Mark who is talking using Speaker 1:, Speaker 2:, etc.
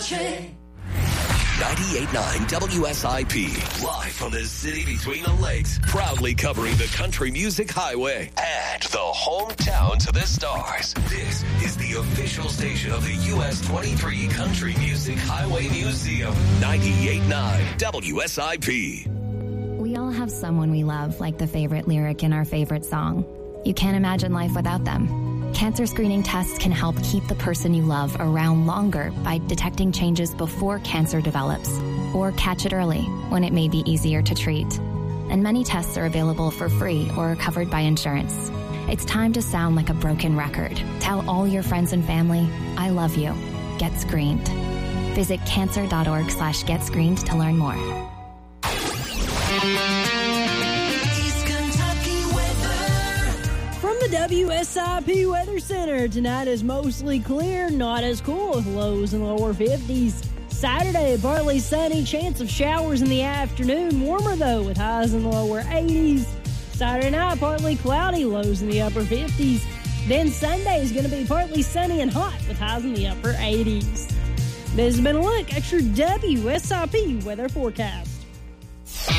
Speaker 1: country.
Speaker 2: 98.9 WSIP, live from the city between the lakes, proudly covering the country music highway and the hometown to the stars. This is the official station of the US 23 Country Music Highway Museum. 98.9 WSIP.
Speaker 3: We all have someone we love, like the favorite lyric in our favorite song. You can't imagine life without them. Cancer screening tests can help keep the person you love around longer by detecting changes before cancer develops, or catch it early when it may be easier to treat. And many tests are available for free or are covered by insurance. It's time to sound like a broken record. Tell all your friends and family, I love you. Get screened. Visit cancer.org/getscreened to learn more.
Speaker 4: From the WSIP Weather Center, tonight is mostly clear, not as cool, with lows in the lower 50s. Saturday, partly sunny, chance of showers in the afternoon. Warmer, though, with highs in the lower 80s. Saturday night, partly cloudy, lows in the upper 50s. Then Sunday is going to be partly sunny and hot, with highs in the upper 80s. This has been a look at your WSIP weather forecast.